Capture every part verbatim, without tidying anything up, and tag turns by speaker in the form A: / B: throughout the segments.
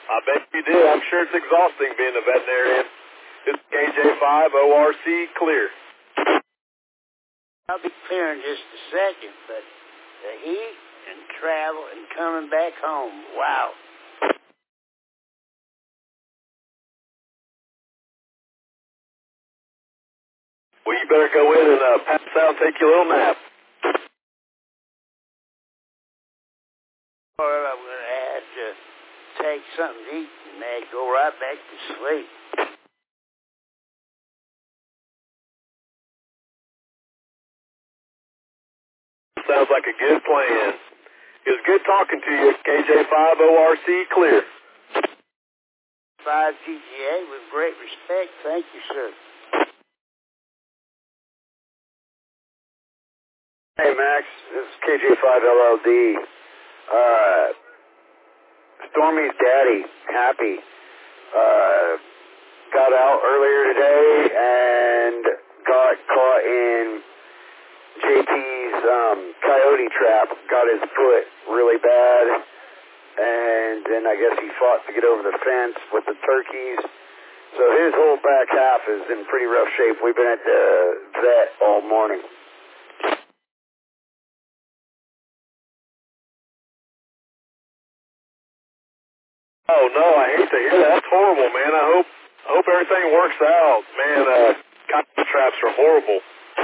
A: I bet you did. I'm sure it's exhausting being a veterinarian. It's K J five O R C clear.
B: I'll be clear in just a second, but the heat and travel and coming back home, wow.
A: Well, you better go in and uh, pass out and take your little nap.
B: Or I'm going to have to take something to eat and then go right back to sleep.
A: Sounds like a good plan. It was good talking to you, K J five O R C clear.
B: five T G A with great respect. Thank you, sir.
C: Hey, Max. This is K J five L L D. Uh, Stormy's daddy, Happy, uh, got out earlier today and got caught in J P's um, coyote trap. Got his foot really bad, and then I guess he fought to get over the fence with the turkeys. So his whole back half is in pretty rough shape. We've been at the vet all morning.
A: Oh, no, I hate to hear that. That's horrible, man. I hope I hope everything works out. Man, uh, coyote traps are horrible.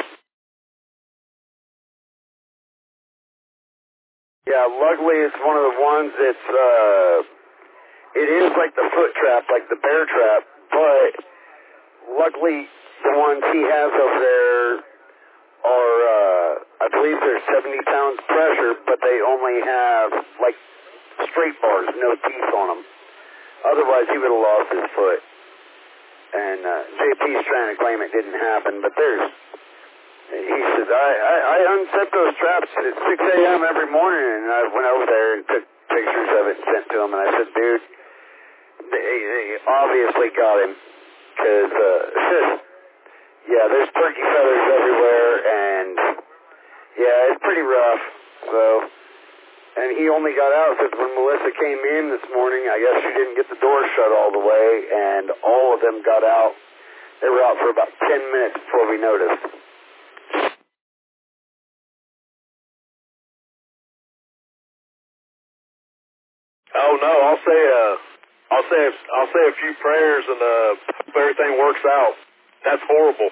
C: Yeah, luckily it's one of the ones that's, uh, it is like the foot trap, like the bear trap, but luckily the ones he has over there are, uh, I believe they're seventy pounds pressure, but they only have, like, straight bars, no teeth on them. Otherwise, he would have lost his foot. And uh, J P's trying to claim it didn't happen, but there's, he says, I, I, I unset those traps at six a.m. every morning, and I went over there and took pictures of it and sent to him, and I said, dude, they, they obviously got him, because, uh, yeah, there's turkey feathers everywhere, and, yeah, it's pretty rough, so... And he only got out because when Melissa came in this morning, I guess she didn't get the door shut all the way, and all of them got out. They were out for about ten minutes before we noticed.
A: Oh no, I'll say uh, I'll say I'll say a few prayers and uh, hope everything works out. That's horrible.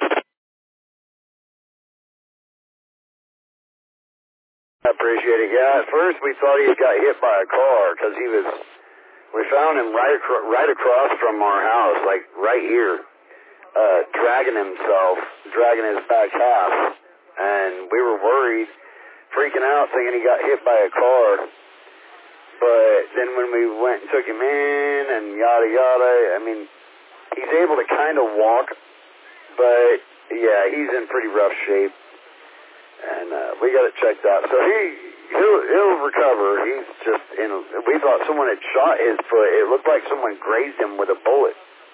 C: I appreciate it. Yeah, at first we thought he got hit by a car because he was. We found him right acro- right across from our house, like right here, uh, dragging himself, dragging his back half, and we were worried, freaking out, thinking he got hit by a car. But then when we went and took him in and yada yada, I mean, he's able to kind of walk, but yeah, he's in pretty rough shape. And uh, we got it checked out. So he, he'll, he'll recover. He's just in, we thought someone had shot his foot. It looked like someone grazed him with a bullet.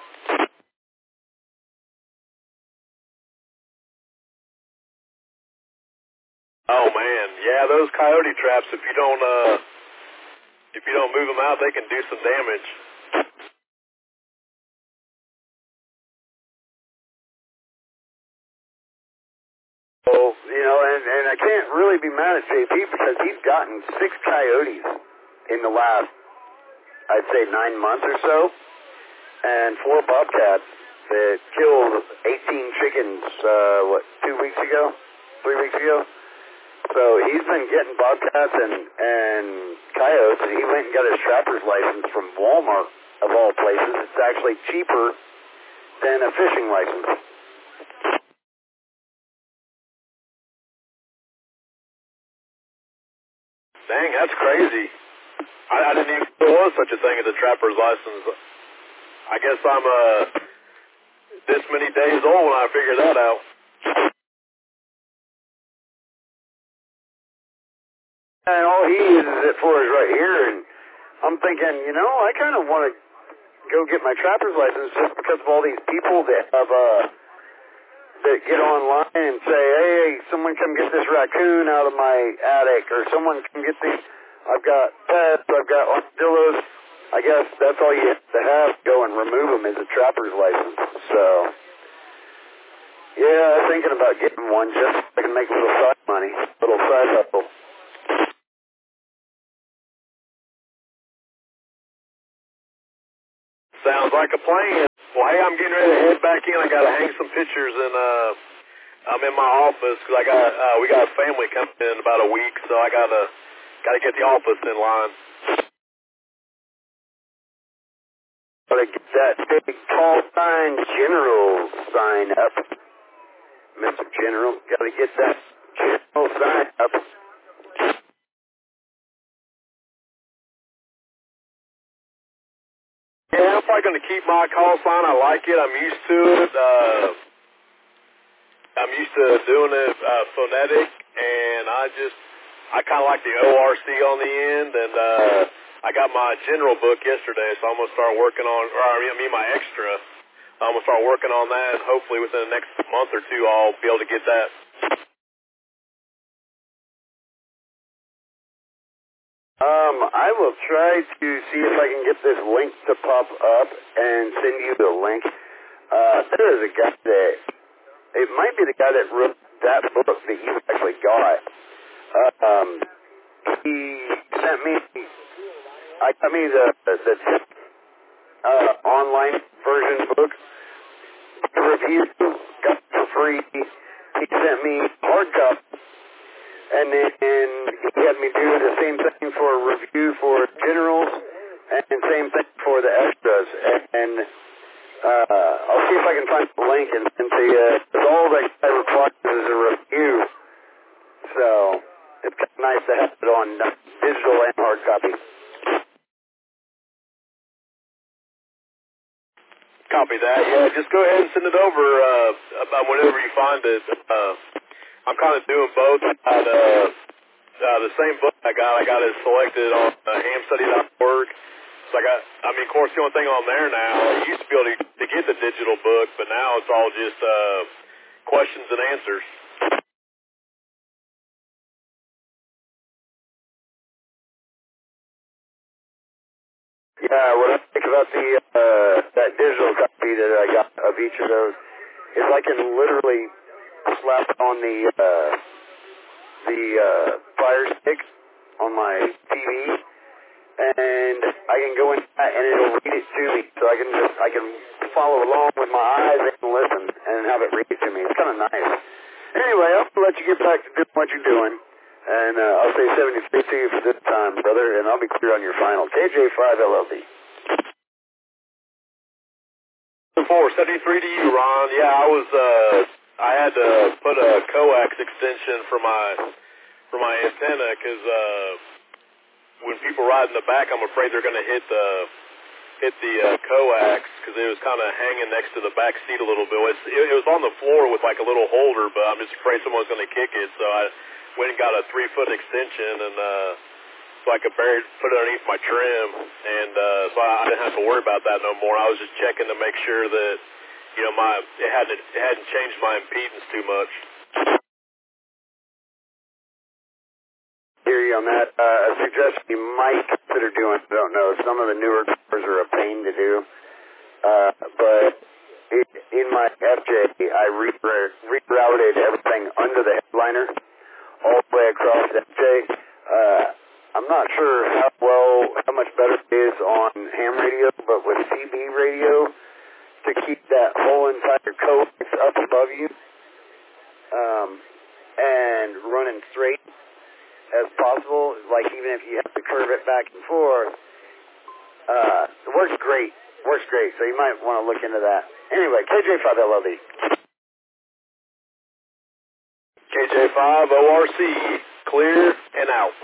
A: Oh man, yeah, those coyote traps, if you don't, uh, if you don't move them out, they can do some damage.
C: So, you know, and, and I can't really be mad at J P because he's gotten six coyotes in the last, I'd say, nine months or so, and four bobcats that killed eighteen chickens, uh, what, two weeks ago, three weeks ago. So he's been getting bobcats and, and coyotes. He went and got his trapper's license from Walmart, of all places. It's actually cheaper than a fishing license.
A: Dang, that's crazy. I, I didn't even know there was such a thing as a trapper's license. I guess I'm uh, this many days old when I figured that out.
C: And all he uses it for is right here, and I'm thinking, you know, I kind of want to go get my trapper's license just because of all these people that have, uh, that get online and say, hey, someone come get this raccoon out of my attic, or someone come get these, I've got pets, I've got armadillos, I guess that's all you have to have to go and remove them is a trapper's license. So, yeah, I'm thinking about getting one just so I can make a little side money, a little side hustle.
A: Sounds like a plan. Well, hey, I'm getting ready to head back in. I got to hang some pictures, and uh, I'm in my office because I got uh, we got a family coming in about a week, so I got to got to get the office in line.
C: Gotta get that big tall sign, General sign up. Mister General, gotta get that General sign up.
A: Yeah, I'm probably going to keep my call sign. I like it. I'm used to it. Uh, I'm used to doing it uh, phonetic, and I just, I kind of like the O R C on the end, and uh, I got my general book yesterday, so I'm going to start working on, or I mean my extra. I'm going to start working on that, and hopefully within the next month or two I'll be able to get that.
C: Um, I will try to see if I can get this link to pop up and send you the link. Uh, there is a guy that, it might be the guy that wrote that book that you actually got. Uh, um, he sent me, I got me the, the, the uh, online version book, the review, got it for free. He sent me hard copy, and then he had me do the same thing for a review for generals, and same thing for the extras. And uh, I'll see if I can find the link and, and see, uh, all that I requires is a review. So it's kind of nice to have it on uh, digital and hard copy.
A: Copy that. Yeah, just go ahead and send it over uh, about whenever you find it. Uh, I'm kind of doing both. I got uh, uh, the same book I got. I got it selected on uh, ham study dot org. So I got, I mean, of course, the only thing on there now, you used to be able to, to get the digital book, but now it's all just uh, questions and answers.
C: Yeah, what I think about the uh, that digital copy that I got of each of those is I can literally slap on the uh, the uh, Fire Stick on my T V, and I can go in that and it'll read it to me, so I can just I can follow along with my eyes and listen and have it read it to me. It's kind of nice. Anyway, I'll let you get back to doing what you're doing. And uh, I'll say seventy-three to you for this time, brother, and I'll be clear on your final. K J five L L D.
A: four seventy-three to you, Ron. Yeah, I was, uh, I had to put a coax extension for my, for my antenna, because, uh, when people ride in the back, I'm afraid they're going to hit the, hit the, uh, coax, because it was kind of hanging next to the back seat a little bit. It's, it, it was on the floor with like a little holder, but I'm just afraid someone's going to kick it, so I went and got a three-foot extension, and uh, so I could bury, put it underneath my trim, and uh, so I, I didn't have to worry about that no more. I was just checking to make sure that, you know, my it hadn't it hadn't changed my impedance too much.
C: Hear you on that. Uh, a suggestion you might consider doing, I don't know, some of the newer cars are a pain to do, uh, but it, in my F J, I re- rerouted everything under the headliner, all the way across F J. Uh, I'm not sure how well, how much better it is on ham radio, but with C B radio, to keep that whole entire coax up above you, um, and running straight as possible, like even if you have to curve it back and forth, uh, it works great. Works great, so you might want to look into that. Anyway, K J five L L D.
A: K J five O R C, clear and out.